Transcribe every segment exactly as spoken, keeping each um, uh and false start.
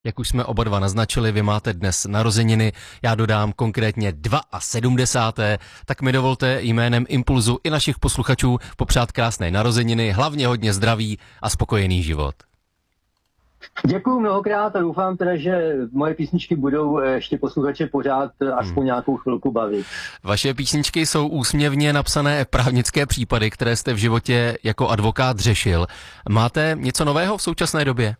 Jak už jsme oba dva naznačili, vy máte dnes narozeniny, já dodám konkrétně sedmdesáté dva tak mi dovolte jménem Impulzu i našich posluchačů popřát krásné narozeniny, hlavně hodně zdraví a spokojený život. Děkuju mnohokrát a doufám teda, že moje písničky budou ještě posluchače pořád aspoň hmm. nějakou chvilku bavit. Vaše písničky jsou úsměvně napsané právnické případy, které jste v životě jako advokát řešil. Máte něco nového v současné době?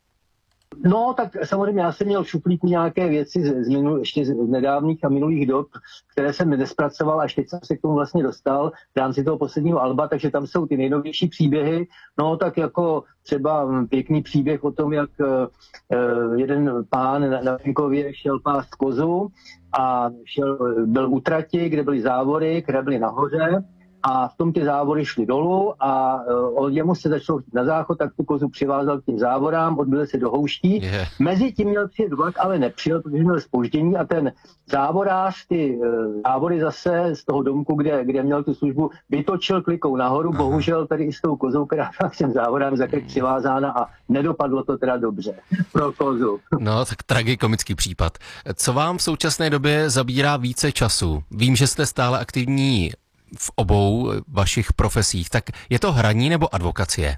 No, tak samozřejmě já jsem měl v šuplíku nějaké věci z, z minul, ještě z nedávných a minulých dob, které jsem nespracoval, až teď jsem se k tomu vlastně dostal v rámci toho posledního alba, takže tam jsou ty nejnovější příběhy. No, tak jako třeba pěkný příběh o tom, jak uh, jeden pán na, na venkově šel pást kozu a šel, byl u trati, kde byly závory, které byly nahoře. A v tom ty závory šly dolů a uh, jemu se začalo chtít na záchod, tak tu kozu přivázal k těm závorám, odbil se do houští. Yeah. Mezi tím měl přijet vlak, ale nepřijel, protože měl zpoždění a ten závorář ty uh, závory zase z toho domku, kde, kde měl tu službu, vytočil klikou nahoru. Aha. Bohužel tady i s tou kozou, která byla k těm závorám za krk přivázána a nedopadlo to teda dobře pro kozu. No, tak tragikomický případ. Co vám v současné době zabírá více času? Vím, že jste stále aktivní v obou vašich profesích, tak je to hraní nebo advokacie?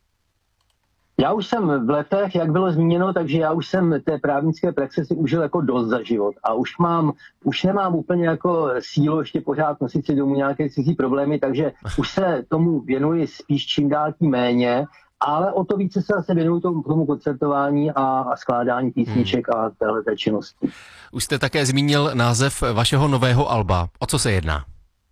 Já už jsem v letech, jak bylo zmíněno, takže já už jsem té právnické praxe si užil jako dost za život a už mám, už nemám úplně jako sílu ještě pořád nosit si domů nějaké cizí problémy, takže už se tomu věnuji spíš čím dál tím méně, ale o to více se zase věnuju tomu, tomu koncertování a, a skládání písniček hmm. a téhleté činnosti. Už jste také zmínil název vašeho nového alba. O co se jedná?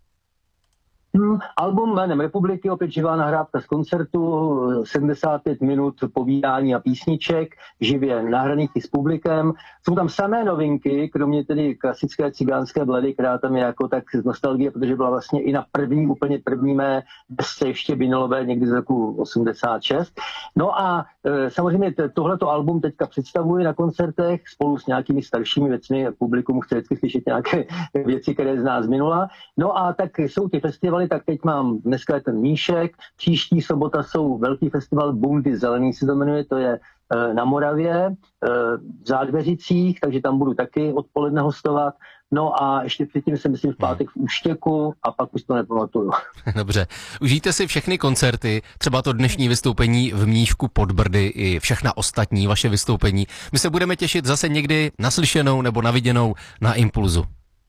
Hmm, album jménem Republiky, opět živá nahrávka z koncertu, sedmdesát pět minut povídání a písniček, živě nahraných i s publikem. Jsou tam samé novinky, kromě tedy klasické cigánské bledy, která tam je jako tak z nostalgie, protože byla vlastně i na první, úplně první mé desce ještě vinylové někdy z roku osmdesát šest. No a e, samozřejmě tohleto album teďka představuji na koncertech spolu s nějakými staršími věcmi. Publikum chce vždycky slyšet nějaké věci, které zná z minula. No a tak jsou ty festivaly, tak teď mám dneska je ten Míšek, příští sobota jsou velký festival Bundy zelený se to jmenuje, to je e, na Moravě, e, v Zádveřicích, takže tam budu taky odpoledne hostovat. No a ještě předtím jsem myslím v pátek v Úštěku a pak už to nepamatuju. Dobře, užijte si všechny koncerty, třeba to dnešní vystoupení v Mníšku pod Brdy i všechna ostatní vaše vystoupení. My se budeme těšit zase někdy naslyšenou nebo naviděnou na Impulzu.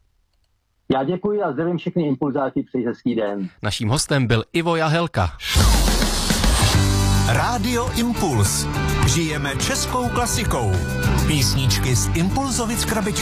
Já děkuji a zdravím všechny impulzáky, přeji hezký den. Naším hostem byl Ivo Jahelka. Rádio Impuls. Žijeme českou klasikou. Písničky z Impulzovic krabičky.